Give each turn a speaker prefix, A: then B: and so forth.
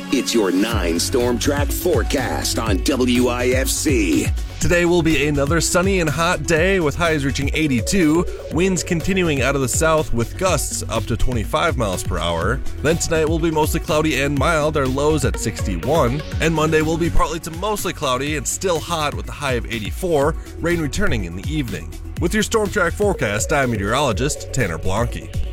A: It's your 9 Storm Track forecast on WIFC.
B: Today will be another sunny and hot day with highs reaching 82, winds continuing out of the south with gusts up to 25 miles per hour. Then tonight will be mostly cloudy and mild, our lows at 61. And Monday will be partly to mostly cloudy and still hot with a high of 84, rain returning in the evening. With your Storm Track forecast, I'm meteorologist Tanner Blanke.